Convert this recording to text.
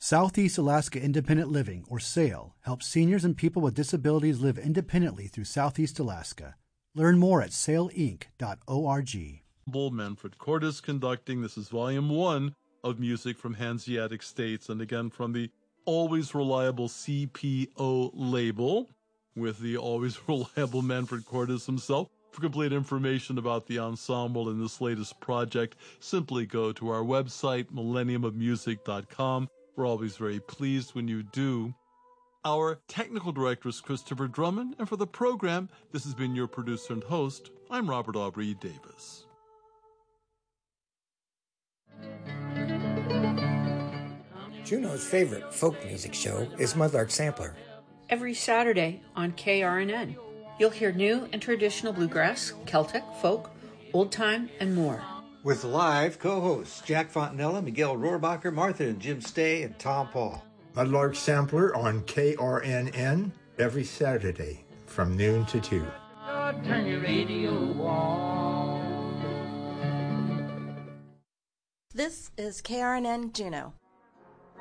Southeast Alaska Independent Living, or SAIL, helps seniors and people with disabilities live independently through Southeast Alaska. Learn more at sailinc.org. Manfred Cordes conducting. This is Volume 1 of Music from Hanseatic States, and again from the always reliable CPO label, with the always reliable Manfred Cordes himself. For complete information about the ensemble and this latest project, simply go to our website, millenniumofmusic.com. We're always very pleased when you do. Our technical director is Christopher Drummond, and for the program, this has been your producer and host. I'm Robert Aubrey Davis. Juneau's favorite folk music show is Mudlark Sampler. Every Saturday on KRNN, you'll hear new and traditional bluegrass, Celtic, folk, old time, and more. With live co-hosts Jack Fontanella, Miguel Rohrbacher, Martha and Jim Stay, and Tom Paul. Mudlark Sampler on KRNN every Saturday from noon to 2. Turn your radio on. This is KRNN Juneau.